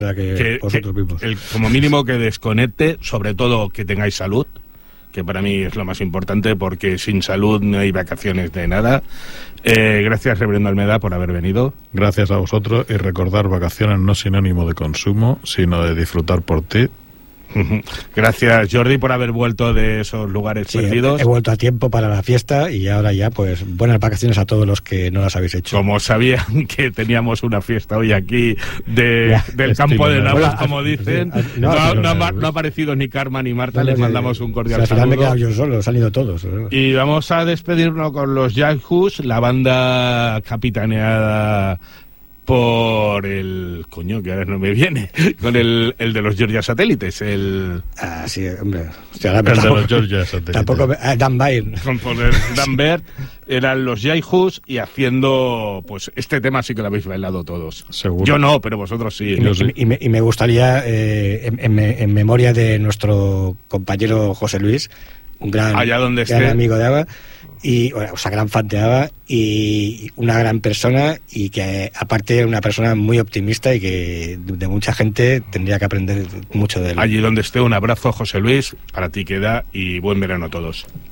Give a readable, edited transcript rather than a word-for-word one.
que vosotros mismos. Como mínimo que desconecte, sobre todo que tengáis salud, que para mí es lo más importante, porque sin salud no hay vacaciones de nada. Gracias, reverendo Almeda, por haber venido. Gracias a vosotros, y recordar, vacaciones no sinónimo de consumo, sino de disfrutar por ti. Gracias, Jordi, por haber vuelto de esos lugares perdidos. He vuelto a tiempo para la fiesta y ahora ya, pues, buenas vacaciones a todos los que no las habéis hecho. Como sabían que teníamos una fiesta hoy aquí del campo de Navas, como dicen, no ha aparecido ni Karma ni Marta, les mandamos un cordial saludo. Me he quedado yo solo, han ido todos. Y vamos a despedirnos con los Yahoo, la banda capitaneada por el... coño, que ahora no me viene. Con el de los Georgia Satélites, sí, hombre. Hostia, el de los Georgia Satélites. Tampoco... Dan Byrne. Por el Dan Byrne, eran los Yahoos, y haciendo... pues este tema sí que lo habéis bailado todos. Seguro. Yo no, pero vosotros sí. Y me gustaría, en memoria de nuestro compañero José Luis, un gran amigo de ABBA, gran fan de ABBA, y una gran persona, y que aparte era una persona muy optimista y que de mucha gente tendría que aprender mucho de él. Allí donde esté, un abrazo, José Luis, para ti queda, y buen verano a todos.